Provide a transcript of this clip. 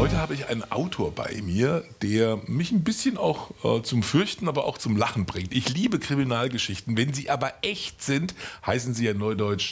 Heute habe ich einen Autor bei mir, der mich ein bisschen auch zum Fürchten, aber auch zum Lachen bringt. Ich liebe Kriminalgeschichten. Wenn sie aber echt sind, heißen sie ja neudeutsch